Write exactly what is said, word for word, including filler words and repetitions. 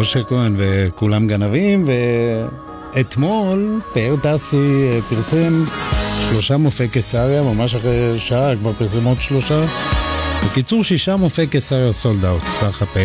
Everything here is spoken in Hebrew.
אושר כהן וכולם גנבים, ואתמול פאר דסי פרסם שלושה מופעי קיסריה, ממש אחרי שעה כבר פרסם עוד שלושה. בקיצור, שישה מופעי קיסריה סולד אאוט, סך הפאר.